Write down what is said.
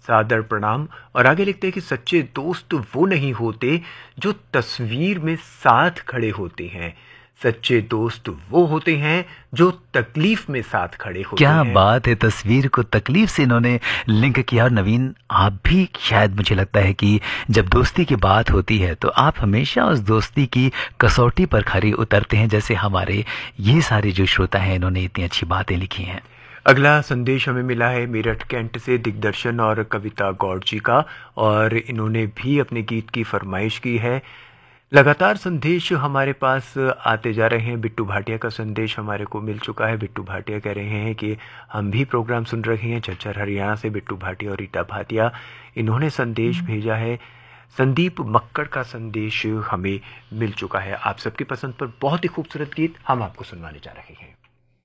सादर प्रणाम। और आगे लिखते हैं कि सच्चे दोस्त वो नहीं होते जो तस्वीर में साथ खड़े होते हैं, सच्चे दोस्त वो होते हैं जो तकलीफ में साथ खड़े होते क्या हैं। बात है, तस्वीर को तकलीफ से इन्होंने लिंक किया। और नवीन, आप भी शायद, मुझे लगता है कि जब दोस्ती की बात होती है तो आप हमेशा उस दोस्ती की कसौटी पर खरी उतरते हैं, जैसे हमारे ये सारे जो श्रोता हैं इन्होंने इतनी अच्छी बातें लिखी हैं। अगला संदेश हमें मिला है मेरठ कैंट से दिग्दर्शन और कविता गौड़ जी का, और इन्होंने भी अपने गीत की फरमाइश की है। लगातार संदेश हमारे पास आते जा रहे हैं। बिट्टू भाटिया का संदेश हमारे को मिल चुका है। बिट्टू भाटिया कह रहे हैं कि हम भी प्रोग्राम सुन रहे हैं। झज्जर हरियाणा से बिट्टू भाटिया और रीटा भाटिया इन्होंने संदेश भेजा है। संदीप मक्कड़ का संदेश हमें मिल चुका है। आप सबकी पसंद पर बहुत ही खूबसूरत गीत हम आपको सुनवाने जा रहे हैं।